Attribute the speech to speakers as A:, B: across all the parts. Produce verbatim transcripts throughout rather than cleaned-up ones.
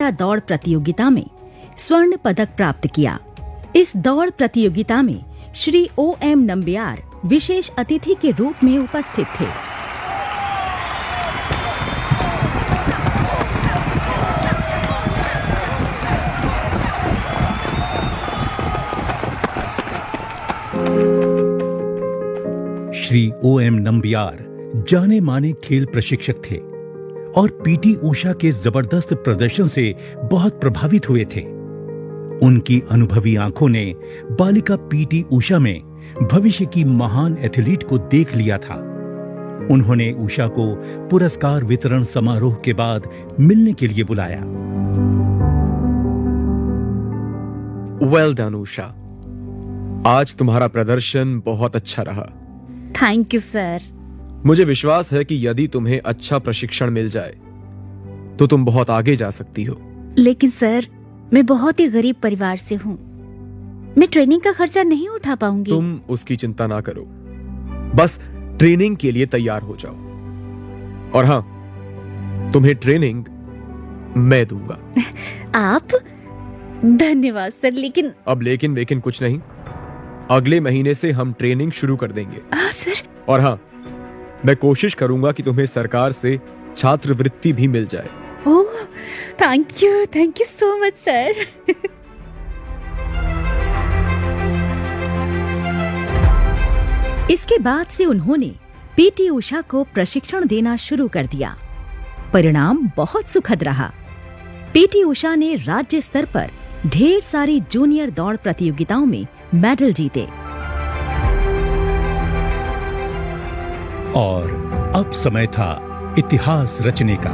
A: Metre दौड़ प्रतियोगिता में स्वर्ण पदक प्राप्त किया। इस दौड़ प्रतियोगिता में श्री ओ एम नंबियार विशेष अतिथि के रूप में उपस्थित थे।
B: श्री ओ एम नंबियार जाने माने खेल प्रशिक्षक थे और पीटी उषा के जबरदस्त प्रदर्शन से बहुत प्रभावित हुए थे। उनकी अनुभवी आंखों ने बालिका पीटी उषा में भविष्य की महान एथलीट को देख लिया था। उन्होंने उषा को पुरस्कार वितरण समारोह के बाद मिलने के लिए बुलाया।
C: वेल डन उषा, आज तुम्हारा प्रदर्शन बहुत अच्छा रहा।
A: Thank you sir.
C: मुझे विश्वास है कि यदि तुम्हें अच्छा प्रशिक्षण मिल जाए तो तुम बहुत आगे जा सकती हो।
A: लेकिन सर, मैं बहुत ही गरीब परिवार से हूँ, मैं ट्रेनिंग का खर्चा नहीं उठा पाऊंगी।
C: तुम उसकी चिंता ना करो, बस ट्रेनिंग के लिए तैयार हो जाओ। और हाँ, तुम्हें ट्रेनिंग मैं दूंगा।
A: आप? धन्यवाद सर। लेकिन
C: अब लेकिन लेकिन कुछ नहीं, अगले महीने से हम ट्रेनिंग शुरू कर देंगे।
A: आ, सर।
C: और हाँ, मैं कोशिश करूंगा कि तुम्हें सरकार से छात्रवृत्ति भी मिल जाए।
A: ओह, thank you, thank you so much sir. इसके बाद से उन्होंने पीटी उषा को प्रशिक्षण देना शुरू कर दिया। परिणाम बहुत सुखद रहा। पीटी उषा ने राज्य स्तर पर ढेर सारी जूनियर दौड़ प्रतियोगिताओं में मेडल जीते।
B: और अब समय था इतिहास रचने का।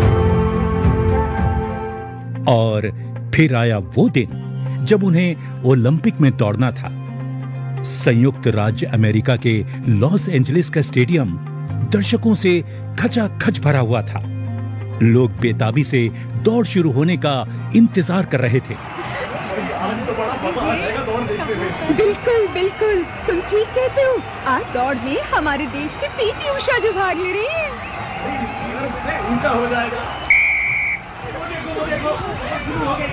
B: और फिर आया वो दिन जब उन्हें ओलंपिक में दौड़ना था। संयुक्त राज्य अमेरिका के लॉस एंजलिस का स्टेडियम दर्शकों से खचाखच भरा हुआ था। लोग बेताबी से दौड़ शुरू होने का इंतजार कर रहे थे।
D: आज तो बड़ा मजा आ जाएगा दौड़ देखने में।
E: बिल्कुल बिल्कुल, तुम ठीक कहते हो। आज दौड़ में हमारे देश की पीटी उषा जो भाग ले रही है,
D: इस तीरंग से ऊंचा हो जाएगा। वो देखो, वो देखो, शुरू हो गई।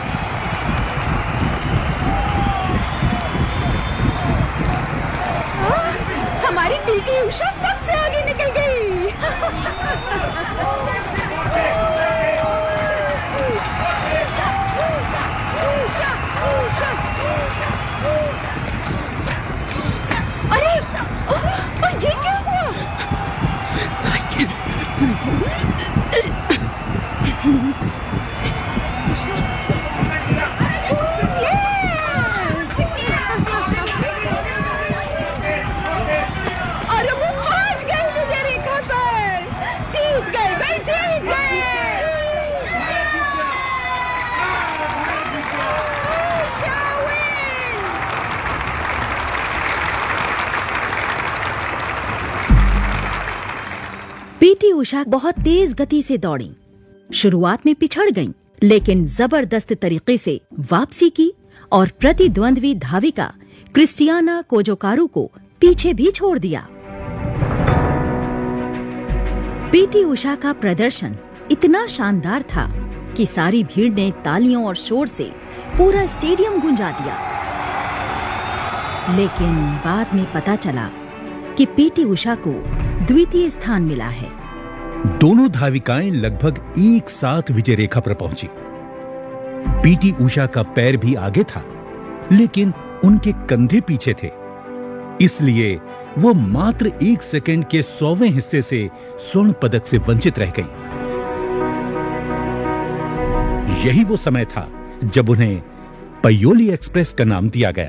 E: हमारी पीटी उषा सबसे आगे निकल गई। अरे, ये क्या हुआ? अरे वो पहुंच गए विजय रेखा पर। जीत गए भाई, जीत गए। उषा wins।
A: पीटी उषा बहुत तेज गति से दौड़ी। शुरुआत में पिछड़ गईं, लेकिन जबरदस्त तरीके से वापसी की और प्रतिद्वंद्वी धाविका क्रिस्टियाना कोजोकारू को पीछे भी छोड़ दिया। पीटी उषा का प्रदर्शन इतना शानदार था कि सारी भीड़ ने तालियों और शोर से पूरा स्टेडियम गूंजा दिया। लेकिन बाद में पता चला कि पीटी उषा को द्वितीय स्थान मिला है।
B: दोनों धाविकाएं लगभग एक साथ विजय रेखा पर पहुंची। पीटी उषा का पैर भी आगे था, लेकिन उनके कंधे पीछे थे। इसलिए वो मात्र एक सेकंड के सौवें हिस्से से स्वर्ण पदक से वंचित रह गईं। यही वो समय था जब उन्हें पयोली एक्सप्रेस का नाम दिया गया।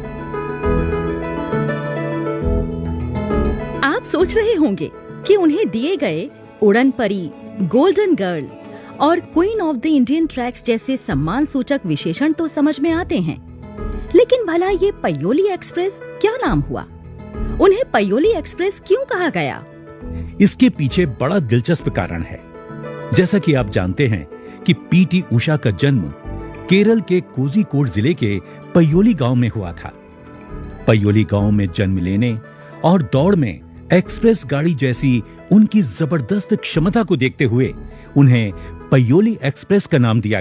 A: आप सोच रहे होंगे कि उन्हें दिए गए उड़न परी, गोल्डन गर्ल और queen of the Indian tracks जैसे सम्मान सूचक विशेषण तो समझ में आते हैं, लेकिन भला ये पयोली एक्सप्रेस क्या नाम हुआ? उन्हें पयोली एक्सप्रेस क्यों कहा गया?
B: इसके पीछे बड़ा दिलचस्प कारण है। जैसा कि आप जानते हैं कि पीटी उषा का जन्म केरल के कोझिकोड जिले के पयोली गांव में हुआ था। पयोली गांव में जन्म लेने और दौड़ में एक्सप्रेस गाड़ी जैसी उनकी जबरदस्त क्षमता को देखते हुए उन्हें पयोली एक्सप्रेस का नाम दिया